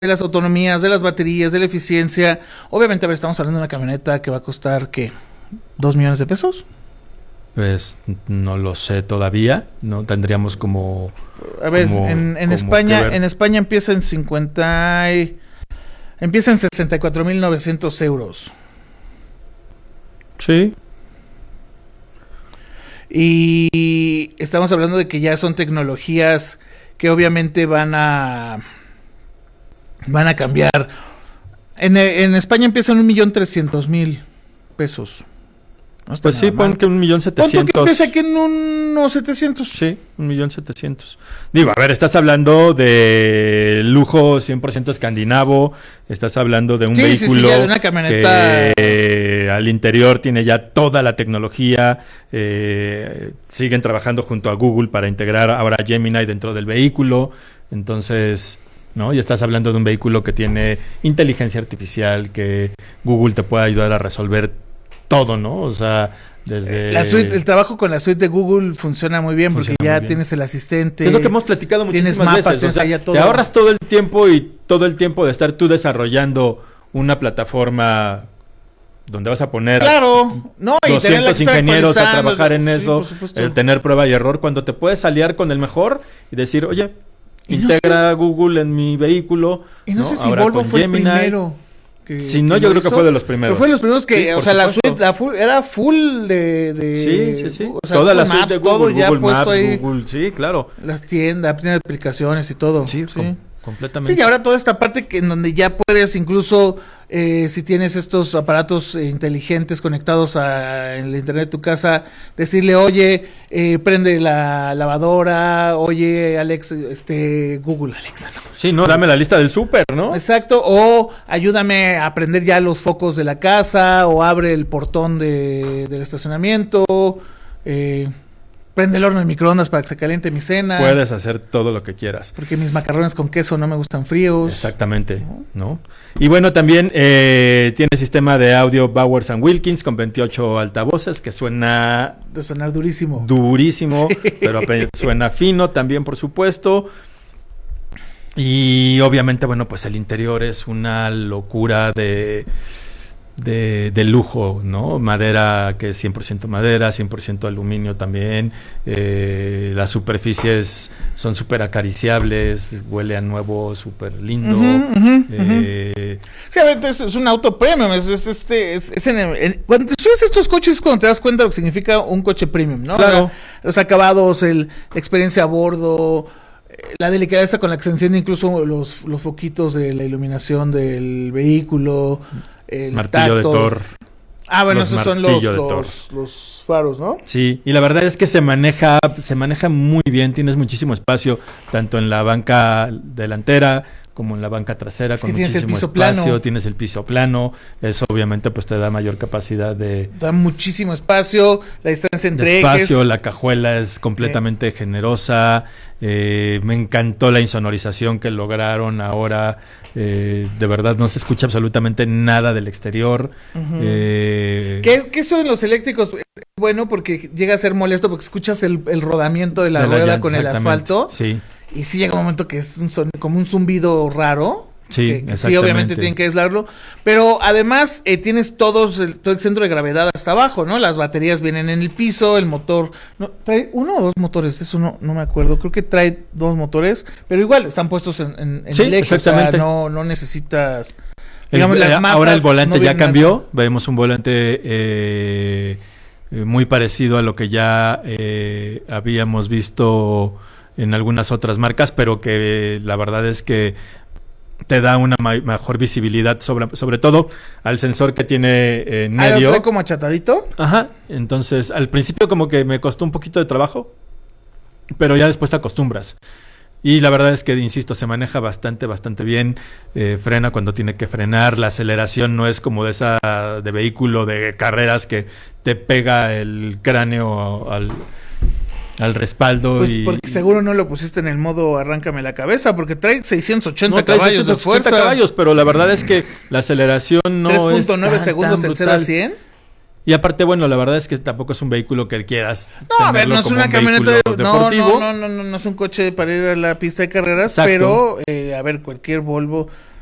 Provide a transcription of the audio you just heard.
las autonomías, de las baterías, de la eficiencia. Obviamente, a ver, estamos hablando de una camioneta que va a costar, ¿qué? ¿2 millones de pesos? Pues no lo sé todavía, no tendríamos como... A ver, en España empieza en 64.900 euros. Sí. Y estamos hablando de que ya son tecnologías que obviamente van a cambiar. En España empieza en 1.300.000 pesos. No está pues sí, pon que 1.700.000. Pon tú que empieza aquí en unos 700. Sí, 1.700.000. Digo, a ver, estás hablando de lujo 100% escandinavo, estás hablando de un vehículo de una camioneta que al interior tiene ya toda la tecnología, siguen trabajando junto a Google para integrar ahora Gemini dentro del vehículo, entonces... ¿no? Y estás hablando de un vehículo que tiene inteligencia artificial, que Google te puede ayudar a resolver todo, ¿no? O sea, desde... el trabajo con la suite de Google funciona muy bien porque ya tienes el asistente. Es lo que hemos platicado muchísimas veces. O sea, todo. Te ahorras todo el tiempo de estar tú desarrollando una plataforma donde vas a poner claro, no, 200 ingenieros a trabajar en eso, el tener prueba y error, cuando te puedes aliar con el mejor y decir, oye... integra Google en mi vehículo. Y no sé si ahora Volvo fue Gemini. El primero. Si no, yo creo que fue de los primeros. Pero fue de los primeros que, sí, o sea, la suite era full de sí. O sea, toda la suite de Google, todo ya Google puesto Maps, ahí. Google, sí, claro. Las tiendas, tiene aplicaciones y todo. Sí. Completamente. Sí, y ahora toda esta parte en donde ya puedes incluso, si tienes estos aparatos inteligentes conectados en el internet de tu casa, decirle, oye, prende la lavadora, oye, Alex, Google Alexa, ¿no? Sí, no, dame la lista del súper, ¿no? Exacto, o ayúdame a prender ya los focos de la casa, o abre el portón del estacionamiento, prende el horno de microondas para que se caliente mi cena. Puedes hacer todo lo que quieras. Porque mis macarrones con queso no me gustan fríos. Exactamente, ¿no? Y bueno, también tiene sistema de audio Bowers & Wilkins con 28 altavoces que suena... De sonar durísimo. Durísimo, sí. Pero suena fino también, por supuesto. Y obviamente, bueno, pues el interior es una locura de lujo, ¿no? Madera, que es 100% madera, 100% aluminio también. Las superficies son súper acariciables, huele a nuevo, súper lindo. Sí, a ver, es un auto premium. Cuando te subes estos coches es cuando te das cuenta de lo que significa un coche premium, ¿no? Claro. O sea, los acabados, la experiencia a bordo, la delicadeza con la que se encienden incluso los foquitos de la iluminación del vehículo. El martillo de Thor. Ah, bueno, esos son los faros, ¿no? Sí, y la verdad es que se maneja muy bien, tienes muchísimo espacio, tanto en la banca delantera como en la banca trasera, con muchísimo espacio, tienes el piso plano, eso obviamente pues te da mayor capacidad da muchísimo espacio, la distancia entre ejes. La cajuela es completamente generosa, me encantó la insonorización que lograron ahora, de verdad no se escucha absolutamente nada del exterior. Que eso en los eléctricos es bueno porque llega a ser molesto porque escuchas el rodamiento de la rueda con el asfalto. Sí. Y sí llega un momento que es como un zumbido raro. Sí, que sí, obviamente tienen que aislarlo. Pero además tienes todo el centro de gravedad hasta abajo, ¿no? Las baterías vienen en el piso, el motor... ¿trae uno o dos motores? Eso no me acuerdo. Creo que trae 2 motores. Pero igual están puestos en sí, el eje. Exactamente. O sea, no necesitas... Digamos, las masas ahora el volante ya cambió. Vemos un volante muy parecido a lo que ya habíamos visto en algunas otras marcas, pero que la verdad es que te da una mejor visibilidad, sobre todo al sensor que tiene en medio. ¿Lo trae como achatadito? Ajá, entonces al principio como que me costó un poquito de trabajo, pero ya después te acostumbras. Y la verdad es que, insisto, se maneja bastante bien, frena cuando tiene que frenar, la aceleración no es como de vehículo de carreras que te pega el cráneo al respaldo. Pues porque seguro no lo pusiste en el modo arráncame la cabeza, porque trae 680 caballos de fuerza. Caballos, pero la verdad es que la aceleración no 3.9 segundos el 0 a 100. Y aparte, bueno, la verdad es que tampoco es un vehículo que quieras. No, a ver, no es una camioneta deportivo. No es un coche para ir a la pista de carreras. Exacto. Pero, a ver, cualquier Volvo